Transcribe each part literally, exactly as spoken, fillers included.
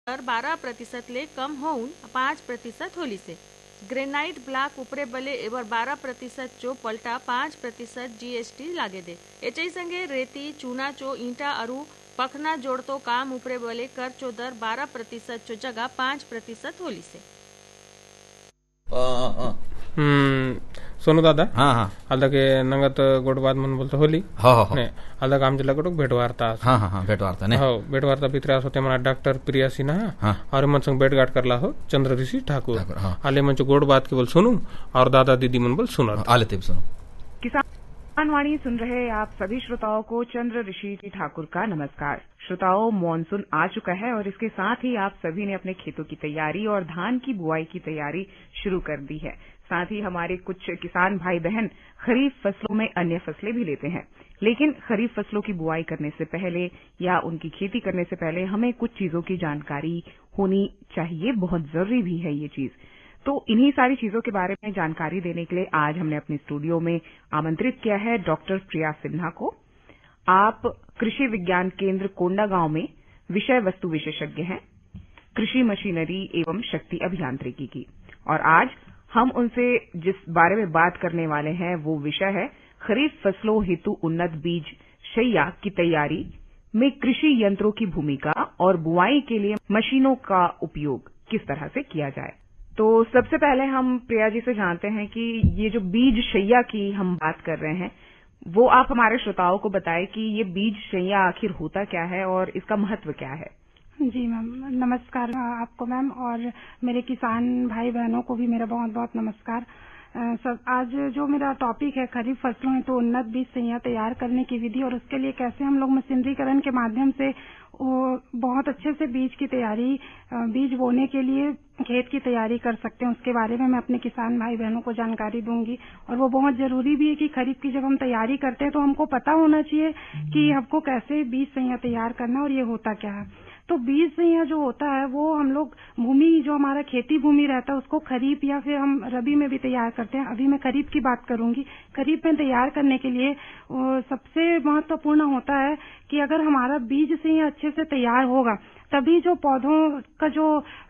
दर बारह प्रतिशत ले कम होऊन पांच प्रतिशत होली से। ग्रेनाइट ब्लॉक उपरे बले एवर बारह प्रतिशत चो पलटा पांच प्रतिशत जीएसटी लागे दे। एचई संगे रेती चूना चो ईंटा अरु पखना जोड़तो काम उपरे बले कर चो दर बारह प्रतिशत चो जगह पांच प्रतिशत होली से। हम्म सोनू दादा हाँ हाँ अलगे नंगत गोडबाद मन बोलतो होली हो हो हो ने अलग आमच्या लगडोक भेटवार्ता हाँ हाँ हाँ भेटवार्ता ने हो भेटवार्ता भितर होते मना डॉक्टर प्रिया सिन्हा हाँ और मन संग भेट गाट करला हो चंद्र ऋषि ठाकुर ठाकुर, हाँ। आले मन गोडबाद के बोल सुनू और दादा दीदी मन बोल सुना आले तेब सुनो। किसान वाणी सुन रहे आप सभी श्रोताओं को चंद्र ऋषि ठाकुर का नमस्कार। श्रोताओं, मानसून आ चुका है और इसके साथ ही आप सभी ने अपने खेतों की तैयारी और धान की बुआई की तैयारी शुरू कर दी है। साथ ही हमारे कुछ किसान भाई बहन खरीफ फसलों में अन्य फसलें भी लेते हैं, लेकिन खरीफ फसलों की बुआई करने से पहले या उनकी खेती करने से पहले हमें कुछ चीजों की जानकारी होनी चाहिए। बहुत जरूरी भी है ये चीज। तो इन्हीं सारी चीजों के बारे में जानकारी देने के लिए आज हमने अपने स्टूडियो में आमंत्रित किया है डॉक्टर प्रिया सिन्हा को। आप कृषि विज्ञान केंद्र कोंडागांव में विषय वस्तु विशेषज्ञ हैं, कृषि मशीनरी एवं शक्ति अभियांत्रिकी की। और आज हम उनसे जिस बारे में बात करने वाले हैं वो विषय है खरीफ फसलों हेतु उन्नत बीज शैया की तैयारी में कृषि यंत्रों की भूमिका और बुआई के लिए मशीनों का उपयोग किस तरह से किया जाए। तो सबसे पहले हम प्रिया जी से जानते हैं कि ये जो बीज शैया की हम बात कर रहे हैं वो आप हमारे श्रोताओं को बताएं कि ये बीज शैया आखिर होता क्या है और इसका महत्व क्या है। जी मैम, नमस्कार आपको मैम, और मेरे किसान भाई बहनों को भी मेरा बहुत बहुत नमस्कार। सब आज जो मेरा टॉपिक है खरीफ फसलों में तो उन्नत बीज शैया तैयार करने की विधि और उसके लिए कैसे हम लोग मशीनरीकरण के माध्यम से बहुत अच्छे से बीज की तैयारी, बीज बोने के लिए खेत की तैयारी कर सकते हैं, उसके बारे में मैं अपने किसान भाई बहनों को जानकारी दूंगी। और वो बहुत जरूरी भी है कि खरीफ की जब हम तैयारी करते हैं तो हमको पता होना चाहिए कि हमको कैसे बीज शैया तैयार करना है और ये होता क्या है। तो बीज शैया जो होता है वो हम लोग भूमि, जो हमारा खेती भूमि रहता है उसको खरीफ या फिर हम रबी में भी तैयार करते हैं। अभी मैं खरीफ की बात करूंगी। खरीफ में तैयार करने के लिए सबसे महत्वपूर्ण होता है कि अगर हमारा बीज शैया अच्छे से तैयार होगा तभी जो पौधों का जो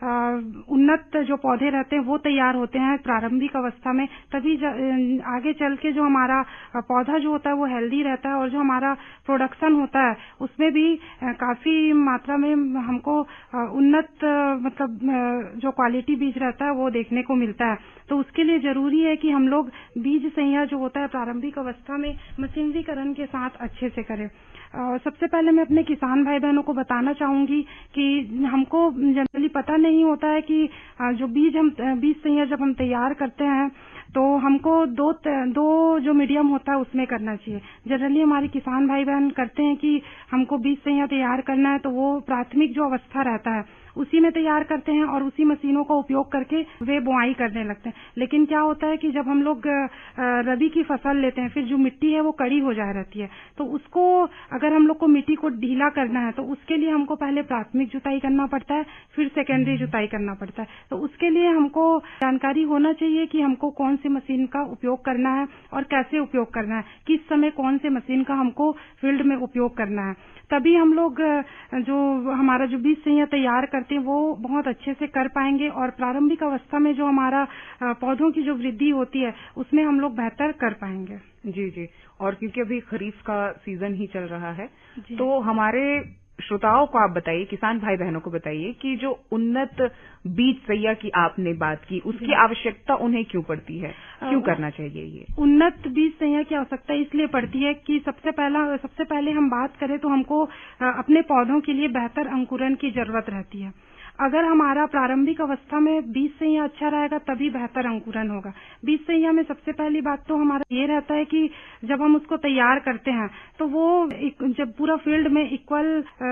उन्नत जो पौधे रहते हैं वो तैयार होते हैं प्रारंभिक अवस्था में, तभी आगे चल के जो हमारा पौधा जो होता है वो हेल्दी रहता है और जो हमारा प्रोडक्शन होता है उसमें भी काफी मात्रा में हमको उन्नत मतलब जो क्वालिटी बीज रहता है वो देखने को मिलता है। तो उसके लिए जरूरी है कि हम लोग बीज शैया जो होता है प्रारंभिक अवस्था में मशीनरीकरण के साथ अच्छे से करें। Uh, सबसे पहले मैं अपने किसान भाई बहनों को बताना चाहूंगी कि हमको जनरली पता नहीं होता है कि uh, जो बीज हम बीज शैया जब हम तैयार करते हैं तो हमको दो दो जो मीडियम होता है उसमें करना चाहिए। जनरली हमारे किसान भाई बहन करते हैं कि हमको बीज शैया तैयार करना है तो वो प्राथमिक जो अवस्था रहता है उसी में तैयार करते हैं और उसी मशीनों का उपयोग करके वे बुआई करने लगते हैं। लेकिन क्या होता है कि जब हम लोग रबी की फसल लेते हैं फिर जो मिट्टी है वो कड़ी हो जा रहती है, तो उसको अगर हम लोग को मिट्टी को ढीला करना है तो उसके लिए हमको पहले प्राथमिक जुताई करना पड़ता है, फिर सेकेंडरी जुताई करना पड़ता है। तो उसके लिए हमको जानकारी होना चाहिए कि हमको कौन सी मशीन का उपयोग करना है और कैसे उपयोग करना है, किस समय कौन से मशीन का हमको फील्ड में उपयोग करना है। तभी हम लोग जो हमारा जो बीज शैया तैयार करते हैं वो बहुत अच्छे से कर पाएंगे और प्रारंभिक अवस्था में जो हमारा पौधों की जो वृद्धि होती है उसमें हम लोग बेहतर कर पाएंगे। जी जी। और क्योंकि अभी खरीफ का सीजन ही चल रहा है तो हमारे श्रोताओं को आप बताइए, किसान भाई बहनों को बताइए कि जो उन्नत बीज शैया की आपने बात की उसकी आवश्यकता उन्हें क्यों पड़ती है, क्यों करना चाहिए ये उन्नत बीज शैया की आवश्यकता इसलिए पड़ती है कि सबसे पहला सबसे पहले हम बात करें तो हमको अपने पौधों के लिए बेहतर अंकुरण की जरूरत रहती है। अगर हमारा प्रारंभिक अवस्था में बीज शैया अच्छा रहेगा तभी बेहतर अंकुरण होगा। बीज शैया में सबसे पहली बात तो हमारा ये रहता है कि जब हम उसको तैयार करते हैं तो वो जब पूरा फील्ड में इक्वल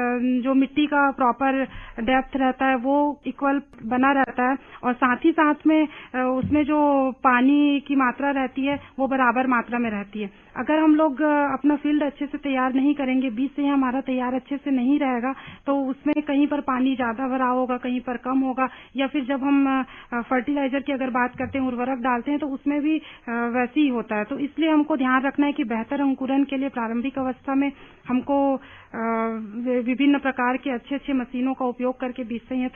जो मिट्टी का प्रॉपर डेप्थ रहता है वो इक्वल बना रहता है और साथ ही साथ में उसमें जो पानी की मात्रा रहती है वो बराबर मात्रा में रहती है। अगर हम लोग अपना फील्ड अच्छे से तैयार नहीं करेंगे, बीज शैया हमारा तैयार अच्छे से नहीं रहेगा तो उसमें कहीं पर पानी ज्यादा भरा होगा, कहीं पर कम होगा, या फिर जब हम फर्टिलाइजर की अगर बात करते हैं, उर्वरक डालते हैं तो उसमें भी वैसे ही होता है। तो इसलिए हमको ध्यान रखना है कि बेहतर अंकुरण के लिए प्रारंभिक अवस्था में हमको विभिन्न प्रकार के अच्छे अच्छे मशीनों का उपयोग करके बीज शैया